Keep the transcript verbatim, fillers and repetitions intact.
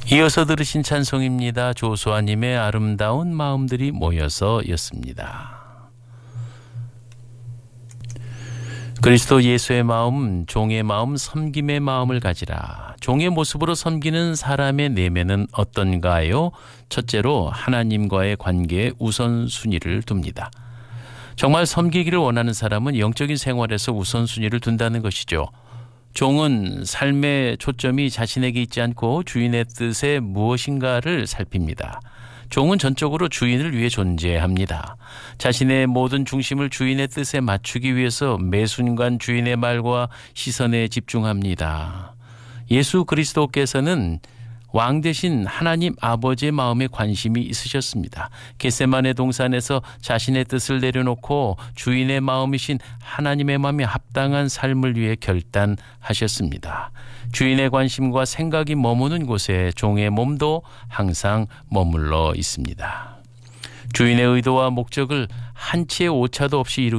이어서 들으신 찬송입니다. 조수아님의 아름다운 마음들이 모여서 였습니다. 그리스도 예수의 마음, 종의 마음, 섬김의 마음을 가지라. 종의 모습으로 섬기는 사람의 내면은 어떤가요? 첫째로 하나님과의 관계에 우선순위를 둡니다. 정말 섬기기를 원하는 사람은 영적인 생활에서 우선순위를 둔다는 것이죠. 종은 삶의 초점이 자신에게 있지 않고 주인의 뜻에 무엇인가를 살핍니다. 종은 전적으로 주인을 위해 존재합니다. 자신의 모든 중심을 주인의 뜻에 맞추기 위해서 매 순간 주인의 말과 시선에 집중합니다. 예수 그리스도께서는 왕 대신 하나님 아버지의 마음에 관심이 있으셨습니다. 겟세마네 동산에서 자신의 뜻을 내려놓고 주인의 마음이신 하나님의 마음에 합당한 삶을 위해 결단하셨습니다. 주인의 관심과 생각이 머무는 곳에 종의 몸도 항상 머물러 있습니다. 주인의 의도와 목적을 한치의 오차도 없이 이루기